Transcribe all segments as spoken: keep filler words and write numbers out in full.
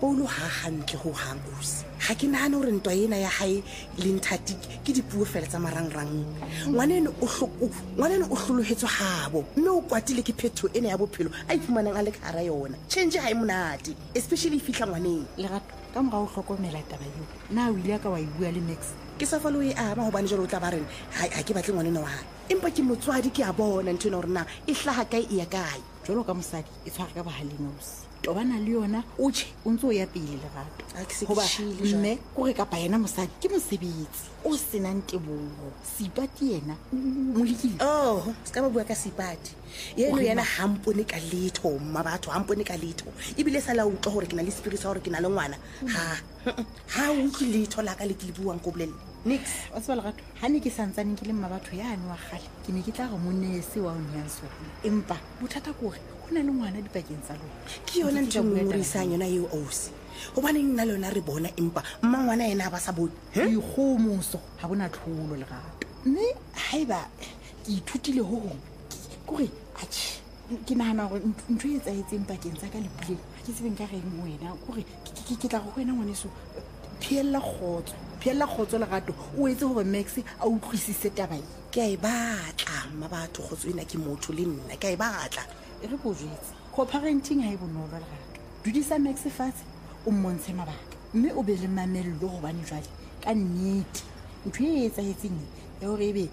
Paulo ha hantle ho hang ausi. Ha ke nahana hore ntwa ena ya hae le nthati ke dipuo fela tsa marangrang. Ngwaneno o hloko, ngwaneno o hlolohetswe habo. Mme o kwatile ke phetho ena ya bophelo a iphumanang a le ka hara yona. Change ha e monate, especially fihla ngwaneng. Lerato, ka mora o hlokomela taba eo. Na o ile ka wa e bua le Max? Ke sa falo e ama hobane jalo o tla ba rena ha ke batle ngwaneno wa hae. Empa ke motswadi ke a bona ntho ena hore na e hlaha kae e ya kae. Jwalo ka mosadi e tshware ka bahaleng ausi. Tobana le yona o tjhe o ntse o ya pele Lerato. Hoba mme kore kapa yena mosadi ke mosebetsi o senang teboho. Sipati yena mo lekile. Oh, ska ba bua ka Sipati. Yeno yana hampone ka letho mma batho hampone ka letho. Ibile sala utlwa hore ke na le spirit sa hore ke na le ngwana. Ha ha o ke letho la ka le ke le buang go bolelle. Nix wa tswa Lerato ha ne ke santsane ke le mma batho yana wa gale ke ne ke tla go monese wa o nya sona empa bothata kore go na le ngwana dipakeng tsa lona ke yona ntho mo re isang yona eo ausi hobane nna le yona re bona empa mma ngwana yena ba sa bone ikgomoso ha bona tlholo Lerato mme haiba ke ithutile ho hong kore atjhe ke nahana gore ntho e tsaetseng pakeng tsa ka le pile ha ke tsebeng ka reng wena kore ke tla go wena ngwaneso phiella khotso phiella khotso Lerato o etse hore Max a utlwisise taba e ke a e batla mma batho khotso ena ke motho le nna ke a e batla e re bojetse co-parenting ha e bonolo Lerato dudisa Max fatshe o mmontshe mabaka mme o be le mamello hobane jwale ka nnete ntho e etsaetseng ya hore ebe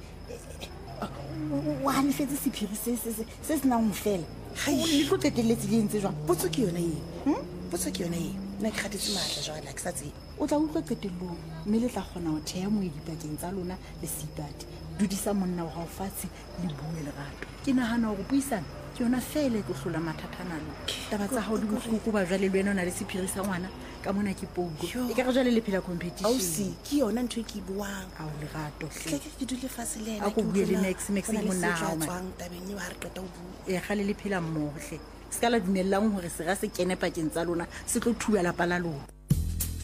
wa ne fetse sephiri se se se se nang fela ha e go teteletse le ntse jwang botso ke yona e botso ke yona e nna ke kgatetse matla jwale like sa tse o tla utlwa qetellong mme le tla kgona ho theha moedi pakeng tsa lona le Sipati dudisa monna wa hao fatshe le bue Lerato ke nahana hore puisana ke yona fela e tlo hlola mathatana lo taba tsa hao di bohloko ba jwale le wena o na le sephiri sa ngwana ka mona ke Paulo e ka re jwale le phela competition ausi ke yona ntho e ke buang a o Lerato hle ke dule fatshe le a go bue le Max Max e monna hao tswang tabeng e ha re qeta ho bua e gale le phela mmohle ska la dumellang hore se ga se kene pakeng tsa lona se tlo thuya la pala lona.